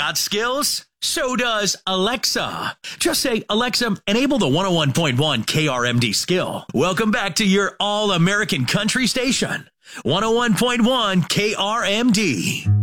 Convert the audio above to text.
got skills? So does Alexa. Just say, Alexa, enable the 101.1 KRMD skill. Welcome back to your all-American country station, 101.1 KRMD.